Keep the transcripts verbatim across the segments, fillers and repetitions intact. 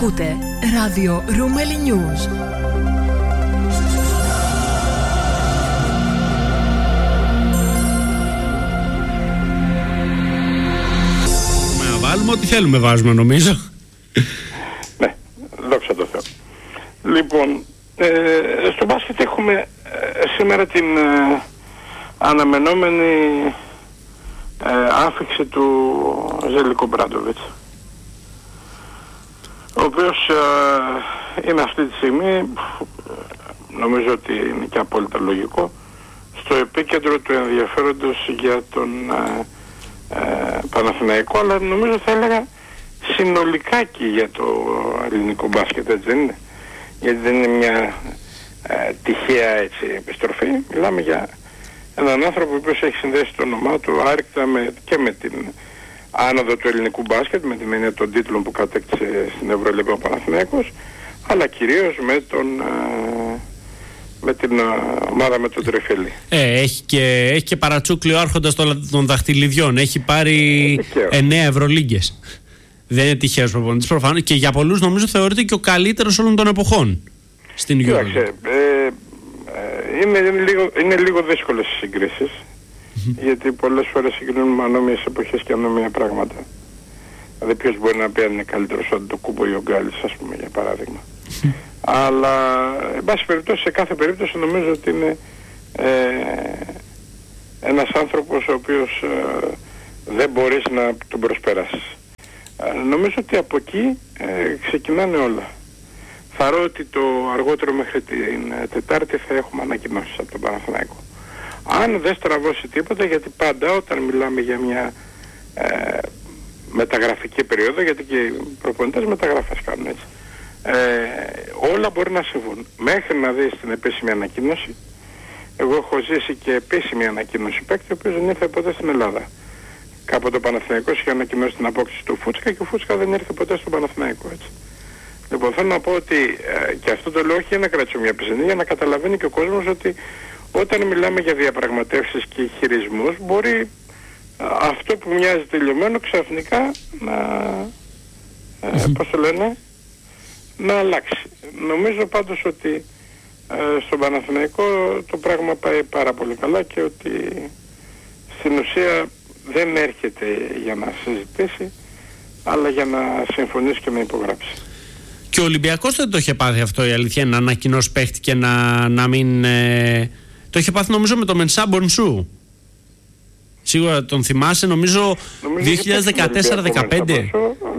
Ακούτε ράδιο Ρούμελι News. Να βάλουμε ό,τι θέλουμε, βάζουμε νομίζω. Ναι, δόξα τω Θεώ. Λοιπόν, ε, στο μπάσκετ έχουμε ε, σήμερα την ε, αναμενόμενη ε, άφηξη του Ζέλικο Ομπράντοβιτς, ο οποίος ε, είναι αυτή τη στιγμή, νομίζω ότι είναι και απόλυτα λογικό, στο επίκεντρο του ενδιαφέροντος για τον ε, ε, Παναθηναϊκό, αλλά νομίζω θα έλεγα συνολικά και για το ελληνικό μπάσκετ, έτσι δεν είναι? Γιατί δεν είναι μια ε, τυχαία έτσι επιστροφή. Μιλάμε για έναν άνθρωπο ο οποίος έχει συνδέσει το όνομά του άρρηκτα με, και με την άνοδο του ελληνικού μπάσκετ, με την έννοια των τίτλων που κατέκτησε στην Ευρωλίγα ο Παναθηναϊκός, αλλά κυρίως με, τον, ε, με την ε, ομάδα με τον Τρεφελή. Ε, έχει, και, έχει και παρατσούκλιο άρχοντας των δαχτυλιδιών. Έχει πάρει εννέα Ευρωλίγκες. Δεν είναι τυχαίος προπονητής προφανώς, και για πολλούς νομίζω θεωρείται και ο καλύτερος όλων των εποχών στην Euroleague. Κοίταξε, ε, ε, είναι, είναι, λίγο, είναι λίγο δύσκολες οι συγκρίσεις, mm-hmm. γιατί πολλές φορές συγκρίνουμε ανώμοιες εποχές και ανώμια πράγματα. Δηλαδή ποιος μπορεί να πει αν είναι καλύτερος ο Αντετοκούνμπο ή ο Γκάλης, ας πούμε, για παράδειγμα. Mm-hmm. Αλλά εν πάση περιπτώσει, σε κάθε περίπτωση νομίζω ότι είναι ε, ένας άνθρωπος ο οποίος ε, δεν μπορείς να τον προσπεράσεις. Νομίζω ότι από εκεί ε, ξεκινάνε όλα. Θαρώ ότι το αργότερο μέχρι την Τετάρτη θα έχουμε ανακοινώσεις από τον Παναθηναϊκό. Αν δεν στραβώσει τίποτα, γιατί πάντα όταν μιλάμε για μια ε, μεταγραφική περίοδο, γιατί και οι προπονητές μεταγραφές κάνουν έτσι, ε, όλα μπορεί να συμβούν. Μέχρι να δεις την επίσημη ανακοίνωση, εγώ έχω ζήσει και επίσημη ανακοίνωση παίκτη, ο οποίος δεν ήρθε ποτέ στην Ελλάδα. Κάποτε ο Παναθηναϊκός είχε ανακοινώσει την απόκτηση του Φούτσκα και ο Φούτσκα δεν ήρθε ποτέ στον Παναθηναϊκό, έτσι. Λοιπόν, θέλω να πω ότι, ε, και αυτό το λέω όχι για να κρατήσω μια πισινή, για να καταλαβαίνει και ο κόσμος ότι όταν μιλάμε για διαπραγματεύσεις και χειρισμούς, μπορεί ε, αυτό που μοιάζει τελειωμένο ξαφνικά να, ε, πώς το λένε, να αλλάξει. Νομίζω πάντως ότι ε, στον Παναθηναϊκό το πράγμα πάει πάρα πολύ καλά και ότι στην ουσία δεν έρχεται για να συζητήσει, αλλά για να συμφωνήσει και να υπογράψει. Και ο Ολυμπιακός δεν το είχε πάθει αυτό, η αλήθεια, να ανακοινώσει παίχτη και να, να μην... Ε, το είχε πάθει νομίζω με το Μενσά Μπονσού. Σίγουρα τον θυμάσαι, νομίζω, νομίζω δύο χιλιάδες δεκατέσσερα δεκαπέντε.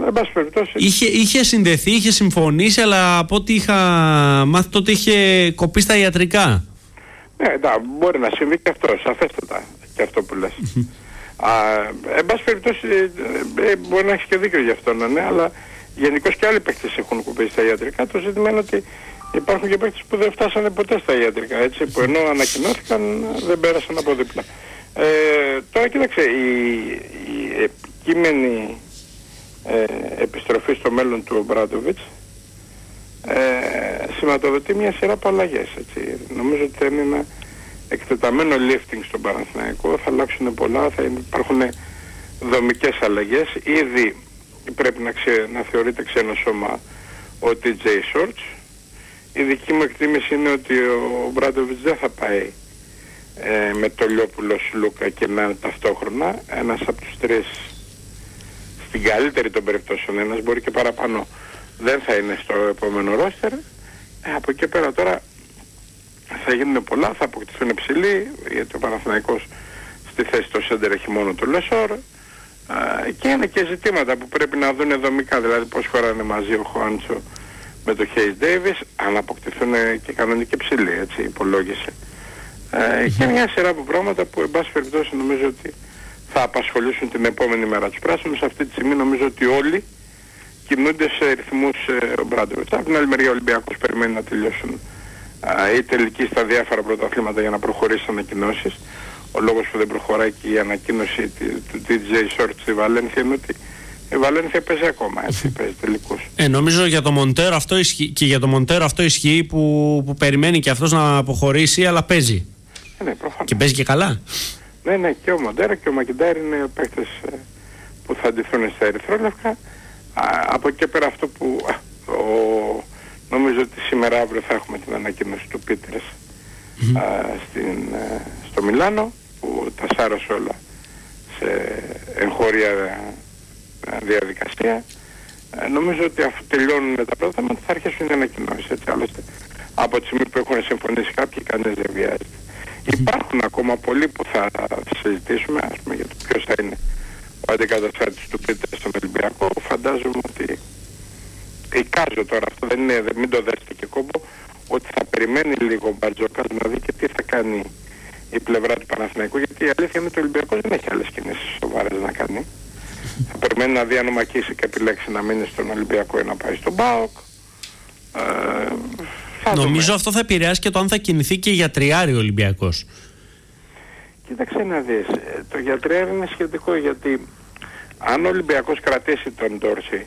Είχε, είχε συνδεθεί, είχε συμφωνήσει, αλλά από ό,τι είχα μάθει τότε είχε κοπεί στα ιατρικά. Ναι, εντάξει, μπορεί να συμβεί και αυτό, σαφέστατα, και αυτό που λες. Α, εν πάση περιπτώσει, ε, ε, μπορεί να έχει και δίκιο γι' αυτό, ναι, αλλά γενικώς και άλλοι παίκτες έχουν κουμπίσει στα ιατρικά. Το ζήτημα είναι ότι υπάρχουν και παίκτες που δεν φτάσανε ποτέ στα ιατρικά, έτσι, που ενώ ανακοινώθηκαν δεν πέρασαν από δίπλα. Ε, τώρα κοίταξε, η, η επικείμενη ε, επιστροφή στο μέλλον του Ομπράντοβιτς ε, σηματοδοτεί μια σειρά από αλλαγές, έτσι. Νομίζω ότι θα είναι ένα εκτεταμένο lifting στον Παναθηναϊκό, θα αλλάξουν πολλά, θα υπάρχουν δομικές αλλαγές. Ήδη πρέπει να, ξε, να θεωρείται ξένο σώμα ο τι τζέι Shorts. Η δική μου εκτίμηση είναι ότι ο Ομπράντοβιτς δεν θα πάει ε, με το Λιόπουλο Σλούκα και να ταυτόχρονα. Ένας από τους τρεις, στην καλύτερη των περιπτώσεων, ένας μπορεί και παραπάνω, δεν θα είναι στο επόμενο ρόστερ. Ε, από εκεί πέρα τώρα θα γίνουν πολλά, θα αποκτηθούν υψηλοί, γιατί ο Παναθηναϊκός στη θέση του σέντερ έχει μόνο το Λεσόρ, και είναι και ζητήματα που πρέπει να δουν δομικά, δηλαδή πώς χωράνε μαζί ο Χουάντσο με το Χέις Ντέιβις, αν αποκτηθούν και κανονικοί ψηλοί, έτσι υπολόγισε. Mm-hmm. Και μια σειρά από πράγματα που εν πάση περιπτώσει νομίζω ότι θα απασχολήσουν την επόμενη μέρα τους πράσινους. Αυτή τη στιγμή νομίζω ότι όλοι κινούνται σε ρυθμούς ε, ο Μπράντοβιτς. Από την άλλη μεριά ο Ολυμπιακός περιμένει να τελειώσουν ή τελική στα διάφορα πρωταθλήματα για να προχωρήσει ανακοινώσεις. Ο λόγος που δεν προχωράει και η ανακοίνωση του τι τζέι Shorts στη Βαλένθια είναι ότι η Βαλένθια παίζει ακόμα, έτσι, παίζει τελικούς. Ε, νομίζω για το Μοντέρο αυτό ισχύει, και για το Μοντέρο αυτό ισχύει που, που περιμένει και αυτός να αποχωρήσει, αλλά παίζει. Ε, ναι, προφανώς. Και παίζει και καλά. Ναι, ναι, και ο Μοντέρο και ο Μακιντάρ είναι παίκτες που θα αντιθούν στα ερυθρόλευκα. από εκεί πέρα αυτό που α, ο, νομίζω ότι σήμερα αύριο θα έχουμε την ανακοίνωση του Πίτερς mm-hmm. στην, α, στο Μιλάνο, που τα σάρωσε όλα σε εγχώρια διαδικασία. Α, νομίζω ότι αφού τελειώνουν τα πρώτα θέματα θα αρχίσουν οι ανακοινώσεις, έτσι. Άλλωστε από τη στιγμή που έχουν συμφωνήσει κάποιοι, κανείς δεν βιάζεται. Mm-hmm. Υπάρχουν ακόμα πολλοί που θα συζητήσουμε, ας πούμε, για το ποιος θα είναι ο αντικαταστάτης του Πίτερ στον Ολυμπιακό. Φαντάζομαι ότι, εικάζω τώρα αυτό, δεν είναι, μην το δέστε και κόμπο, ότι θα περιμένει λίγο ο Μπαρτζόκας να δει και τι θα κάνει η πλευρά του Παναθηναϊκού, γιατί η αλήθεια είναι ότι ο Ολυμπιακός δεν έχει άλλες κινήσεις σοβαρές να κάνει. Θα περιμένει να δει αν ο Μακίσικ επιλέξει να μείνει στον Ολυμπιακό ή να πάει στον ΠΑΟΚ. Ε, Νομίζω δούμε. Αυτό θα επηρεάσει και το αν θα κινηθεί και για τριάρι ο Ολυμπιακός. Κοίταξε να δεις, το για τριάρι είναι σχετικό, γιατί αν ο Ολυμπιακός κρατήσει τον Ντόρση,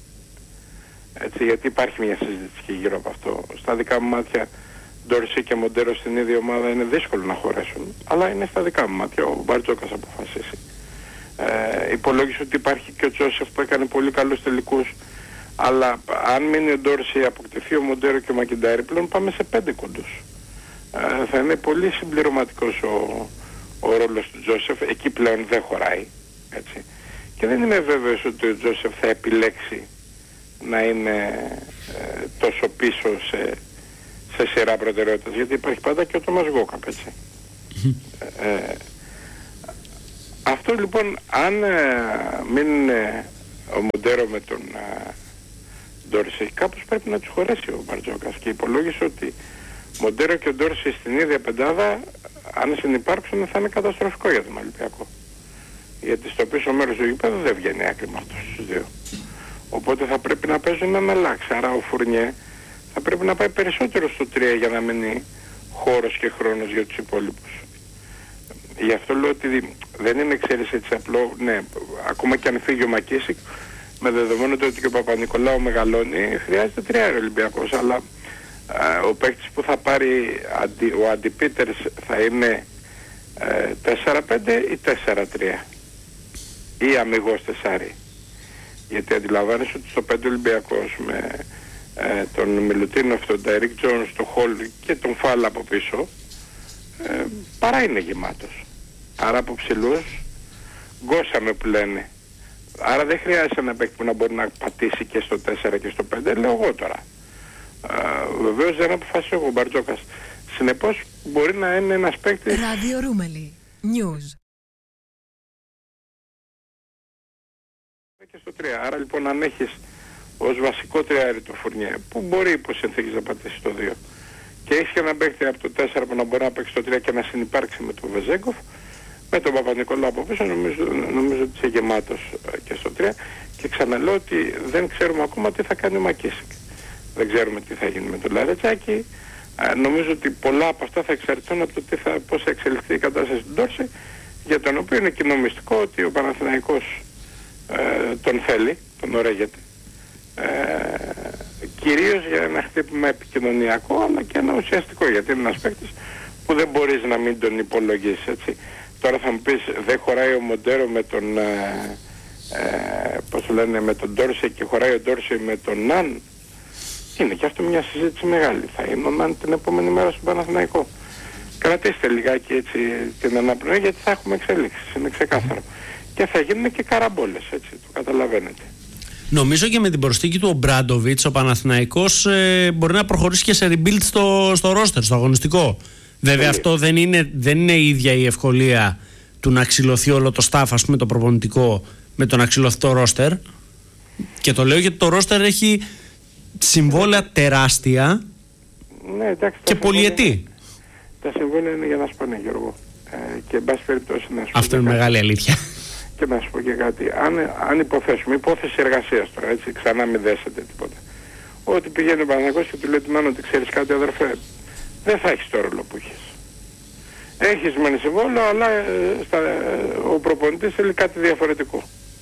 έτσι, γιατί υπάρχει μια συζήτηση και γύρω από αυτό, στα δικά μου μάτια Ντόρση και Μοντέρο στην ίδια ομάδα είναι δύσκολο να χωρέσουν, αλλά είναι στα δικά μου μάτια, ο Μπαρτζόκας αποφασίσει. Ε, υπολόγισε ότι υπάρχει και ο Τζόσεφ που έκανε πολύ καλούς τελικούς, αλλά αν μείνει ο Ντόρση, αποκτηθεί ο Μοντέρο και ο Μακιντάρη, πλέον πάμε σε πέντε κοντούς. Ε, θα είναι πολύ συμπληρωματικός ο, ο ρόλος του Τζόσεφ, εκεί πλέον δεν χωράει, έτσι. Και δεν είμαι βέβαιος ότι ο Τζόσεφ θα επιλέξει να είναι ε, τόσο πίσω σε, σε σειρά προτεραιότητας, γιατί υπάρχει πάντα και ο Τόμας Γκόκαπ, έτσι. ε, αυτό λοιπόν, αν ε, μείνει ε, ο Μοντέρο με τον ε, Ντόρση, κάπως πρέπει να τους χωρέσει ο Μπαρτζόκας, και υπολόγισε ότι Μοντέρο και ο Ντόρση στην ίδια πεντάδα, αν συνυπάρξουν, θα είναι καταστροφικό για τον Ολυμπιακό. Γιατί στο πίσω μέρος του γηπέδου δεν βγαίνει άκρη με αυτούς τους δύο. Οπότε θα πρέπει να παίζουν ένα αλλάξει. Άρα ο Φουρνιέ θα πρέπει να πάει περισσότερο στο τρία για να μείνει χώρος και χρόνος για τους υπόλοιπους. Γι' αυτό λέω ότι δεν είναι, ξέρεις, έτσι απλό, ναι, ακόμα και αν φύγει ο Μακίσικ, με δεδομένο ότι και ο Παπα-Νικολάου μεγαλώνει, χρειάζεται τριάρι Ολυμπιακός, αλλά α, ο παίκτης που θα πάρει αντι, ο αντιπίτερς θα είναι ε, τέσσερα πέντε ή τέσσερα τρία ή αμιγώς τεσσάρι. Γιατί αντιλαμβάνεσαι ότι στο πέντε Ολυμπιακός με ε, τον Μιλουτίνοφ, τον Ντάιρικ Τζόνς, τον Χολ και τον Φάλα από πίσω, ε, παρά είναι γεμάτος. Άρα από ψηλούς γκώσαμε που λένε. Άρα δεν χρειάζεται ένα παίκτη που να μπορεί να πατήσει και στο τέσσερα και στο πέντε, λέω εγώ τώρα. Ε, βεβαίως δεν αποφάσισε εγώ ο Μπαρτζόκας. Συνεπώς μπορεί να είναι ένας παίκτης... Ράδιο Ρούμελι News. Και στο τρία. Άρα λοιπόν, αν έχεις ως βασικό τριάρι το Φουρνιέ, που μπορεί υπό συνθήκες να πατήσει το δύο, και έχεις και ένα παίκτη από το τέσσερα που να μπορεί να παίξει το τρία και να συνυπάρξει με τον Βεζέγκοφ, με τον Παπα-Νικολάου από πίσω, νομίζω, νομίζω ότι είσαι γεμάτος και στο τρία. Και ξαναλέω ότι δεν ξέρουμε ακόμα τι θα κάνει ο Μακίσικ. Δεν ξέρουμε τι θα γίνει με τον Λαρετσάκη. Νομίζω ότι πολλά από αυτά θα εξαρτηθούν από το τι θα, πώς θα εξελιχθεί η κατάσταση του Ντόρση, για τον οποίο είναι κοινό μυστικό ότι ο Παναθηναϊκός Ε, τον θέλει, τον ωραίγεται, ε, κυρίως για ένα χτύπημα επικοινωνιακό, αλλά και ένα ουσιαστικό, γιατί είναι ένας παίκτης που δεν μπορείς να μην τον υπολογίσεις, έτσι. Τώρα θα μου πεις, δεν χωράει ο Μοντέρο με τον ε, ε, πώς λένε, με τον Ντόρση, και χωράει ο Ντόρση με τον Ναν. Είναι και αυτό μια συζήτηση μεγάλη. Θα είναι ο Ναν την επόμενη μέρα στον Παναθηναϊκό. Κρατήστε λιγάκι έτσι την αναπνοή, γιατί θα έχουμε εξέλιξεις, είναι ξεκάθαρο. Και θα γίνουν και καραμπόλες, έτσι, το καταλαβαίνετε. Νομίζω και με την προσθήκη του Ομπράντοβιτς ο Παναθηναϊκός ε, μπορεί να προχωρήσει και σε rebuild στο, στο roster, στο αγωνιστικό. Βέβαια Πολύ. Αυτό δεν είναι, δεν είναι η ίδια η ευκολία του να ξυλωθεί όλο το staff, ας πούμε, το προπονητικό, με το να ξυλωθεί το roster. Και το λέω γιατί το roster έχει συμβόλαια τεράστια, ναι, εντάξει, και πολυετή. Τα συμβόλαια είναι για να σπάνε, Γιώργο. Ε, και εν πάση περιπτώσει να σου αυτό είναι κάτι. Μεγάλη αλήθεια. Και να σου πω και κάτι, αν, αν υποθέσουμε, υπόθεση εργασίας τώρα, έτσι, ξανά μην δέσετε τίποτα, ότι πηγαίνει ο Παναθηναϊκός και του λέει του ότι ξέρεις κάτι, αδερφέ, δεν θα έχεις το ρόλο που έχεις. Έχεις μεν συμβόλαιο, αλλά ε, στα, ε, ο προπονητής θέλει κάτι διαφορετικό.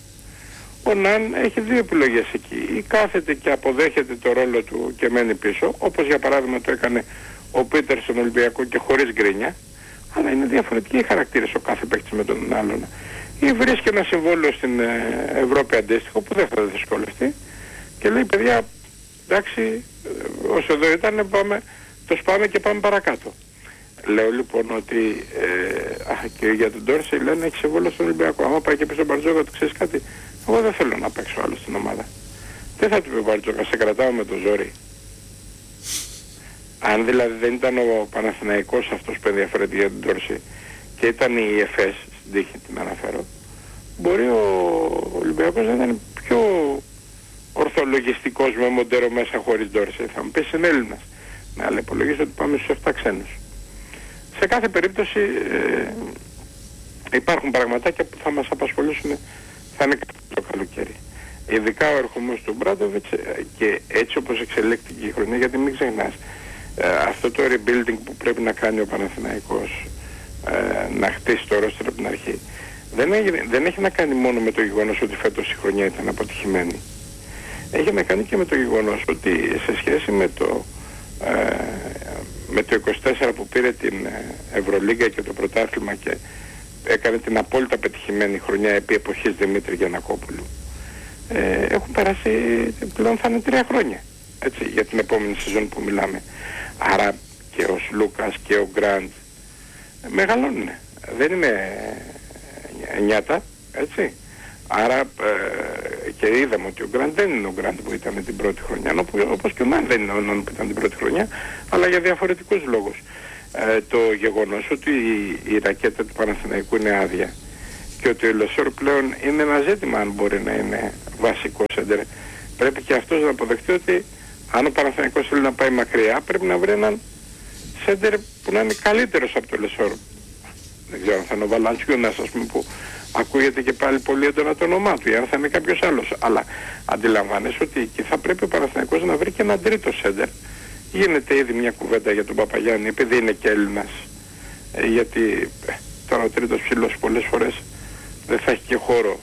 Ο Ναν έχει δύο επιλογές εκεί. Ή κάθεται και αποδέχεται το ρόλο του και μένει πίσω, όπως για παράδειγμα το έκανε ο Πίτερ στον Ολυμπιακό και χωρίς γκρίνια, αλλά είναι διαφορετικοί οι χαρακτήρες ο κάθε παίκτης με τον άλλον. ή βρίσκει ένα συμβόλαιο στην Ευρώπη αντίστοιχο που δεν θα δυσκολευτεί και λέει παιδιά, εντάξει, όσο εδώ ήταν πάμε, το σπάμε και πάμε παρακάτω. Λέω λοιπόν ότι ε, α, και για τον Ντόρσεϊ λένε έχει συμβόλαιο στον Ολυμπιακό. Άμα πάει και πει στον Μπαρτζόκα, του ξέρεις κάτι, εγώ δεν θέλω να παίξω άλλο στην ομάδα. Δεν θα του πει ο Μπαρτζόκα, σε κρατάω με το ζόρι. Αν δηλαδή δεν ήταν ο Παναθηναϊκός αυτός που ενδιαφέρεται για τον Ντόρσεϊ και ήταν η ΕΦΕΣ, στην τύχη την αναφέρω, μπορεί ο Ολυμπιακός να ήταν πιο ορθολογιστικός με Μοντέρο μέσα χωρίς Ντόρσεϊ. Θα μου πεις είναι Έλληνας. Ναι, αλλά υπολογίζω ότι πάμε στους εφτά ξένους. Σε κάθε περίπτωση ε, υπάρχουν πραγματάκια που θα μας απασχολήσουν, θα είναι το καλοκαίρι. Ειδικά ο ερχομός του Μπράντοβιτς και έτσι όπως εξελίχθηκε η χρονιά, γιατί μην ξεχνάς, ε, αυτό το rebuilding που πρέπει να κάνει ο Παναθηναϊκός, ε, να χτίσει το ρόστερ από την αρχή, δεν έχει, δεν έχει να κάνει μόνο με το γεγονός ότι φέτος η χρονιά ήταν αποτυχημένη. Έχει να κάνει και με το γεγονός ότι σε σχέση με το ε, με το είκοσι τέσσερα που πήρε την Ευρωλίγκα και το πρωτάθλημα και έκανε την απόλυτα πετυχημένη χρονιά επί εποχής Δημήτρη Γιαννακόπουλου, ε, έχουν περάσει, πλέον θα είναι τρία χρόνια, έτσι, για την επόμενη σεζόν που μιλάμε. Άρα και ο Σλούκας και ο Γκραντ μεγαλώνουν, δεν είναι νιάτα, έτσι. Άρα ε, και είδαμε ότι ο Γκραντ δεν είναι ο Γκραντ που ήταν την πρώτη χρονιά, όπως και ο Μαν δεν είναι ο Ναν που ήταν την πρώτη χρονιά, αλλά για διαφορετικούς λόγους. Ε, το γεγονός ότι η, η ρακέτα του Παναθηναϊκού είναι άδεια και ότι ο Λεσόρ πλέον είναι ένα ζήτημα αν μπορεί να είναι βασικό σέντερ, πρέπει και αυτός να αποδεχτεί ότι αν ο Παναθηναϊκός θέλει να πάει μακριά πρέπει να βρει έναν σέντερ που να είναι καλύτερος από το Λεσόρ. Δεν ξέρω αν θα είναι ο Βαλαντσιούνας, ας πούμε, που ακούγεται και πάλι πολύ έντονα το όνομά του, ή αν θα είναι κάποιος άλλος. Αλλά αντιλαμβάνεσαι ότι εκεί θα πρέπει ο Παναθηναϊκός να βρει και έναν τρίτο σέντερ. Γίνεται ήδη μια κουβέντα για τον Παπαγιάννη, επειδή είναι και Έλληνας. Ε, γιατί ε, τώρα ο τρίτος ψηλός πολλές φορές δεν θα έχει και χώρο,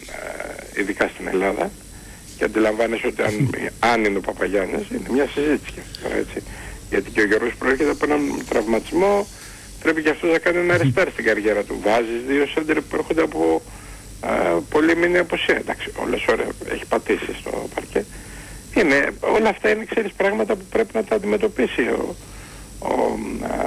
ε, ειδικά στην Ελλάδα. Και αντιλαμβάνεσαι ότι αν, αν είναι ο Παπαγιάννης, είναι μια συζήτηση και αυτό, έτσι. Γιατί και ο Γιώργος προέρχεται από έναν τραυματισμό. Πρέπει και αυτός να κάνει ένα ρεστάρ στην καριέρα του. Βάζεις δύο σέντερ που έρχονται από α, πολύ μήνυ αποσία. Εντάξει, όλες ώρες έχει πατήσει στο παρκέ. Είναι, όλα αυτά είναι, ξέρεις, πράγματα που πρέπει να τα αντιμετωπίσει ο, ο, α,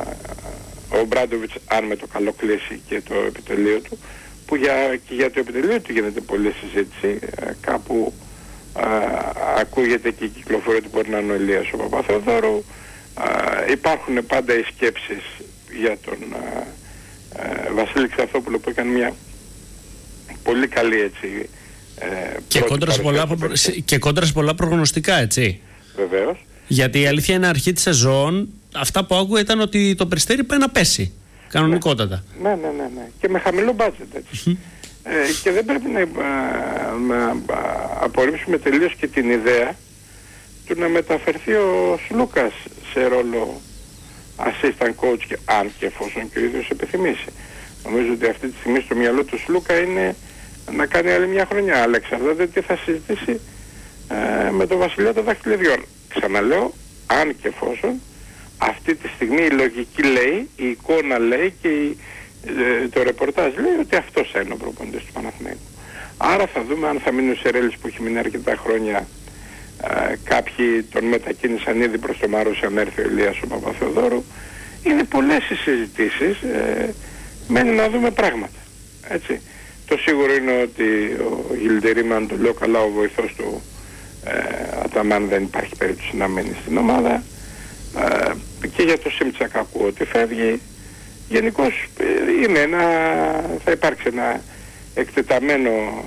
ο Μπράντοβιτς, αν με το καλό κλείσει και το επιτελείο του, που για, και για το επιτελείο του γίνεται πολλή συζήτηση. Α, κάπου α, ακούγεται και η κυκλοφορία του μπορεί να είναι ο Ηλίας ο Παπαθεοδόρου. Α, υπάρχουν πάντα οι σκέψεις για τον α, α, Βασίλη Ξαθόπουλο που έκανε μια πολύ καλή, έτσι, ε, και, κόντρα σε πολλά, προ... και κόντρα σε πολλά προγνωστικά, έτσι. Βεβαίως. Γιατί η αλήθεια είναι αρχή της σεζόν αυτά που άκουγα ήταν ότι το Περιστέρι πάει να πέσει κανονικότατα. Ναι, ναι, ναι, ναι. Και με χαμηλό budget, έτσι. ε, και δεν πρέπει να, να, να απορρίψουμε τελείως και την ιδέα του να μεταφερθεί ο Σλούκας σε ρόλο assistant coach, και, αν και εφόσον και ο ίδιος επιθυμήσει. Νομίζω ότι αυτή τη στιγμή στο μυαλό του Σλούκα είναι να κάνει άλλη μια χρονιά, αλλά εξαρτάται τι θα συζητήσει ε, με τον Βασιλιά των Δαχτυλιδιών. Ξαναλέω, αν και εφόσον αυτή τη στιγμή η λογική λέει, η εικόνα λέει και η, ε, το ρεπορτάζ λέει ότι αυτός θα είναι ο προπονητής του Παναθηναϊκού. Άρα θα δούμε αν θα μείνει ο Σερέλης που έχει μείνει αρκετά χρόνια. Uh, κάποιοι τον μετακίνησαν ήδη προς το Μάρος αν έρθει ο Ηλίας ο Παπαθεοδόρου. Είναι πολλές οι συζητήσεις, ε, μένει να δούμε πράγματα, έτσι. Το σίγουρο είναι ότι ο Γιλντερίμ, αν το λέω καλά, ο βοηθός του ε, Αταμάν δεν υπάρχει περίπτωση να μείνει στην ομάδα, ε, και για το Σίμτσακ ακούω ότι φεύγει. Γενικώς ε, είναι ένα, θα υπάρξει ένα εκτεταμένο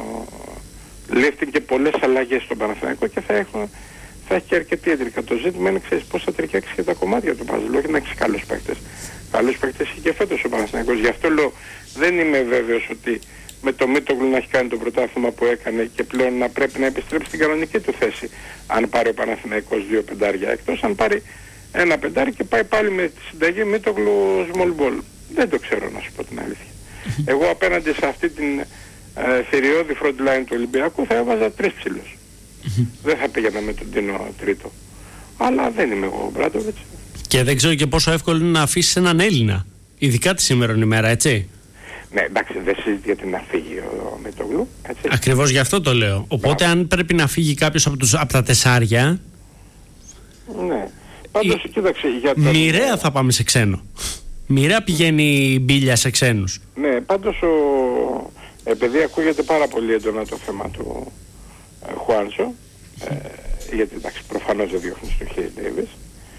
lifting και πολλές αλλαγές στον Παναθηναϊκό και θα, έχω, θα έχει και αρκετή έντρικα. Το ζήτημα είναι, ξέρεις, πώς θα ταιριάξει και τα κομμάτια του παζλ. Όχι να έχεις καλούς παίκτες. Καλούς παίκτες είχε και φέτος ο Παναθηναϊκός. Γι' αυτό λέω, δεν είμαι βέβαιος ότι με το Μίτογλου να έχει κάνει το πρωτάθλημα που έκανε και πλέον να πρέπει να επιστρέψει στην κανονική του θέση. Αν πάρει ο Παναθηναϊκός δύο πεντάρια, εκτός αν πάρει ένα πεντάρι και πάει πάλι με τη συνταγή Μίτογλου small ball. Δεν το ξέρω, να σου πω την αλήθεια. Εγώ απέναντι σε αυτή την ε, θηριώδη front line του Ολυμπιακού θα έβαζα τρεις ψηλούς. Δεν θα πήγαινα με τον Τίνο τρίτο. Αλλά δεν είμαι εγώ ο Μπράντοβιτς. Και δεν ξέρω και πόσο εύκολο είναι να αφήσεις έναν Έλληνα, ειδικά τη σήμερον ημέρα, έτσι. Ναι, εντάξει, δεν συζητιέται να φύγει ο Μητόγλου. Ακριβώς γι' αυτό το λέω. Οπότε, Μπράβο. αν πρέπει να φύγει κάποιος από, τους, από τα τεσσάρια. Ναι. Πάντως, η... κοίταξε. Για τον... Μοιραία θα πάμε σε ξένο. Μοιραία πηγαίνει η μπίλια σε ξένους. Ναι, πάντως, ο... επειδή ακούγεται πάρα πολύ έντονα το θέμα του ε, Χουάντσο, ε, γιατί εντάξει, προφανώς δεν διώχνει στο Χέι Ντέιβις.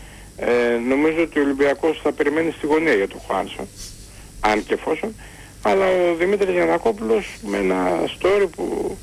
Ε, νομίζω ότι ο Ολυμπιακός θα περιμένει στη γωνία για τον Χουάντσο, αν και εφόσον, αλλά ο Δημήτρης Γιαννακόπουλος με ένα story που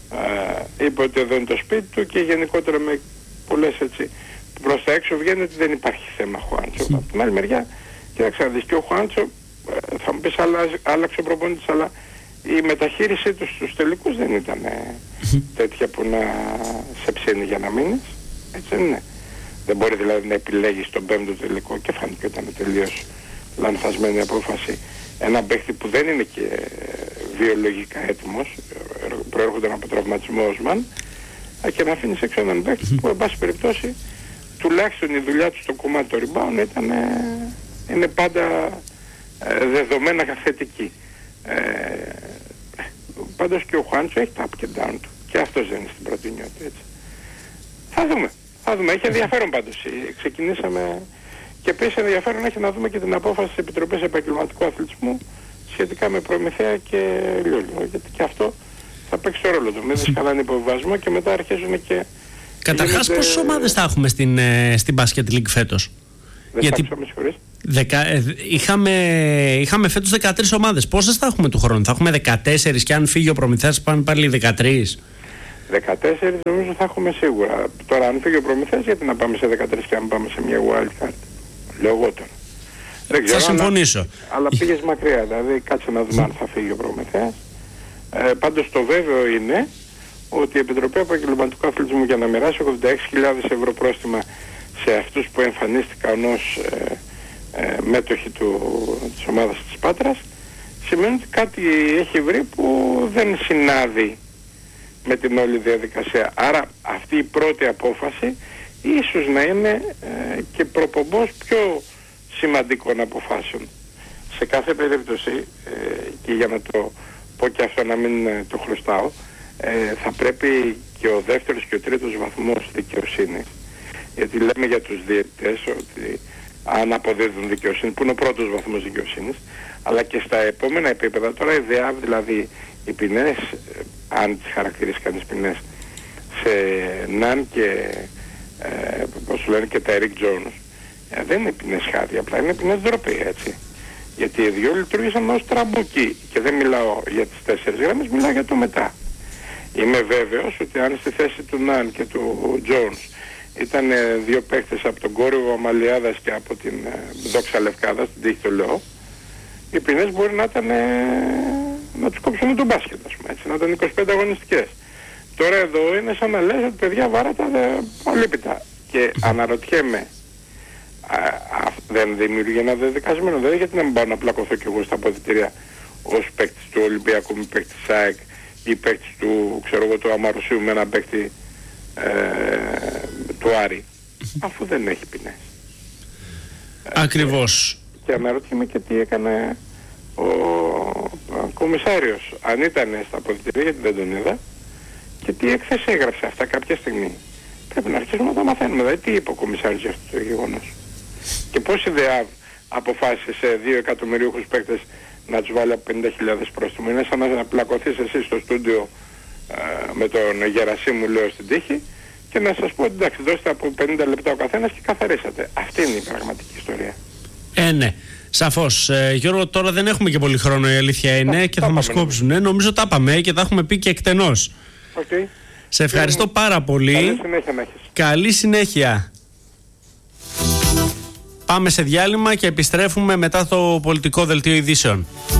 ε, είπε ότι εδώ είναι το σπίτι του και γενικότερα με πολλές έτσι προς τα έξω βγαίνει ότι δεν υπάρχει θέμα Χουάντσο. Mm. Από την άλλη μεριά, κοίταξε να δεις, και ο Χουάντσο ε, θα μου πεις άλλαξε ο προπονητής, αλλά η μεταχείρισή του στους τελικούς δεν ήταν ε, mm. τέτοια που να σε ψήνει για να μείνεις, έτσι δεν είναι. Δεν μπορεί δηλαδή να επιλέγει τον πέμπτο τελικό και φάνηκε ότι ήταν τελείως λανθασμένη απόφαση. Ένα παίχτη που δεν είναι και βιολογικά έτοιμος, προέρχονταν από τραυματισμό Οσμάν, και να αφήνεις έξω έναν παίχτη που εν πάση περιπτώσει τουλάχιστον η δουλειά του στο κομμάτι του rebound ήταν, είναι πάντα ε, δεδομένα θετική. Ε, πάντως και ο Χουάντσο έχει τα up και down του και αυτός δεν είναι στην πρώτη νιώτη, έτσι. Θα δούμε. Θα δούμε. Έχει ενδιαφέρον πάντως. Ξεκινήσαμε και επίσης ενδιαφέρον έχει να δούμε και την απόφαση της Επιτροπής Επαγγελματικού Αθλητισμού σχετικά με Προμηθέα και Λιόλιο. Γιατί και αυτό θα παίξει το ρόλο του. Μην δεις καλά υποβιβασμό και μετά αρχίζουν και... Καταρχάς γίνεται... πόσες ομάδες θα έχουμε στην, στην Basket League φέτος? Δεν γιατί... θα άκουσα, Δεκα... είχαμε, είχαμε φέτος δεκατρείς ομάδες. Πόσες θα έχουμε του χρόνου? Θα έχουμε δεκατέσσερις και αν φύγει ο Προμηθέας πάνε πάλι δεκατρείς. δεκατέσσερις νομίζω θα έχουμε σίγουρα. Τώρα αν φύγει ο Προμηθέας, γιατί να πάμε σε δεκατρείς και αν πάμε σε μια wild card? Λέω εγώ τώρα. Δεν ξέρω, θα συμφωνήσω. Αλλά, αλλά πήγες μακριά, δηλαδή κάτσε να δούμε αν θα φύγει ο Προμηθέας. Ε, πάντως το βέβαιο είναι ότι η Επιτροπή Επαγγελματικού Αθλητισμού για να μοιράσει ογδόντα έξι χιλιάδες ευρώ πρόστιμα σε αυτούς που εμφανίστηκαν ως ε, ε, μέτοχοι του, της ομάδας της Πάτρας, σημαίνει ότι κάτι έχει βρει που δεν συνάδει με την όλη διαδικασία. Άρα αυτή η πρώτη απόφαση ίσως να είναι ε, και προπομπός πιο σημαντικών αποφάσεων. Σε κάθε περίπτωση, ε, και για να το πω και αυτό να μην ε, το χρωστάω, ε, θα πρέπει και ο δεύτερος και ο τρίτος βαθμός δικαιοσύνης, γιατί λέμε για τους διαιτητές ότι αν αποδίδουν δικαιοσύνη, που είναι ο πρώτος βαθμός δικαιοσύνης, αλλά και στα επόμενα επίπεδα, τώρα η ΔΕΑΒ, δηλαδή οι ποινές, αν τις χαρακτηρίσει κανείς ποινές, σε Ναν και ε, πώς λένε και τα Eric Jones, ε, δεν είναι ποινές χάδι, απλά είναι ποινές ντροπή, έτσι. Γιατί οι δυο λειτουργήσαν ως τραμπούκι και δεν μιλάω για τις τέσσερις γραμμές, μιλάω για το μετά. Είμαι βέβαιος ότι αν στη θέση του Ναν και του Jones ήταν δύο παίκτες από τον Κόρυβο Αμαλιάδας και από την ε, Δόξα Λευκάδας, την τύχη το λέω, οι ποινές μπορεί να ήταν ε, να τους κόψουν τον μπάσκετ, ας πούμε, έτσι, να ήταν είκοσι πέντε αγωνιστικές. Τώρα εδώ είναι σαν να λες ότι παιδιά βάρατα αλίπητα. Και αναρωτιέμαι, α, α, δεν δημιουργεί ένα δεδικασμένο, δηλαδή γιατί να μην πάω να πλακωθώ κι εγώ στα αποδυτήρια ως παίκτης του Ολυμπιακού με παίκτης ΣΑΕΚ ή παίκτης του, ξέρω εγώ, του Αμαρουσίου με ένα παίκτη ε, του Άρη, αφού δεν έχει ποινές. Ακριβώς. Και, και αναρωτιέμαι και τι έκανε ο, ο κομισάριος, αν ήταν στα αποδυτήρια, γιατί δεν τον είδα, και τι έκθεση έγραψε αυτά κάποια στιγμή. Πρέπει να αρχίσουμε να τα μαθαίνουμε, δηλαδή τι είπε ο κομισάριος για αυτό το γεγονός. Και πώς η ΔΕΑΒ αποφάσισε σε δύο εκατομμυρίουχους παίκτες να τους βάλει από πενήντα χιλιάδες πρόστιμο. Είναι σαν να πλακωθείς εσύ στο στούντιο ε, με τον Γερασίμου, λέω, στην τύχη, και να σας πω ότι εντάξει, δώστε από πενήντα λεπτά ο καθένας και καθαρίσατε. Αυτή είναι η πραγματική ιστορία. Ε, ναι. Σαφώς. Ε, Γιώργο, τώρα δεν έχουμε και πολύ χρόνο, η αλήθεια είναι, και θα μας κόψουν. Ε, νομίζω τα είπαμε και τα έχουμε πει και εκτενώς. Okay. Σε ευχαριστώ πάρα πολύ. Καλή συνέχεια να έχεις. Καλή συνέχεια. Πάμε σε διάλειμμα και επιστρέφουμε μετά το πολιτικό δελτίο ειδήσεων.